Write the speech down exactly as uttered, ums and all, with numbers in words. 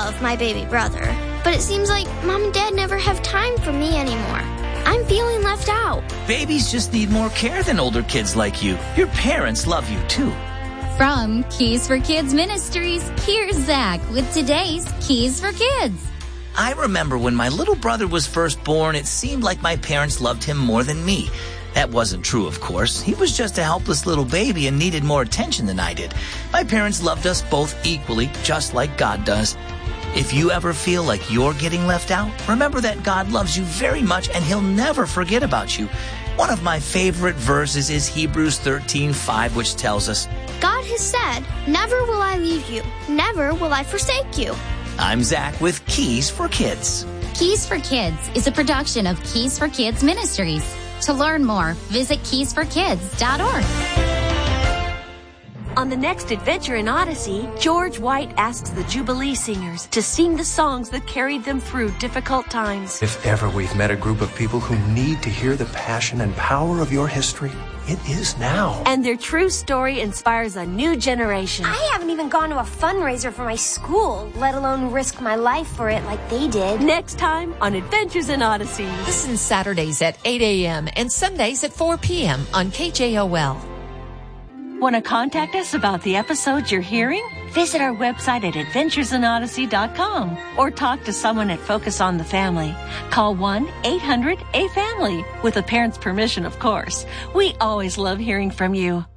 love my baby brother, but it seems like Mom and Dad never have time for me anymore. I'm feeling left out. Babies just need more care than older kids like you. Your parents love you, too. From Keys for Kids Ministries, here's Zach with today's Keys for Kids. I remember when my little brother was first born, it seemed like my parents loved him more than me. That wasn't true, of course. He was just a helpless little baby and needed more attention than I did. My parents loved us both equally, just like God does. If you ever feel like you're getting left out, remember that God loves you very much and He'll never forget about you. One of my favorite verses is Hebrews thirteen five, which tells us, God has said, never will I leave you, never will I forsake you. I'm Zach with Keys for Kids. Keys for Kids is a production of Keys for Kids Ministries. To learn more, visit keys for kids dot org. On the next adventure in Odyssey, George White asks the Jubilee Singers to sing the songs that carried them through difficult times. If ever we've met a group of people who need to hear the passion and power of your history, it is now. And their true story inspires a new generation. I haven't even gone to a fundraiser for my school, let alone risk my life for it like they did. Next time on Adventures in Odyssey. Listen Saturdays at eight a.m. and Sundays at four p.m. on K J O L. Want to contact us about the episodes you're hearing? Visit our website at adventures in odyssey dot com or talk to someone at Focus on the Family. Call one eight hundred A family with a parent's permission, of course. We always love hearing from you.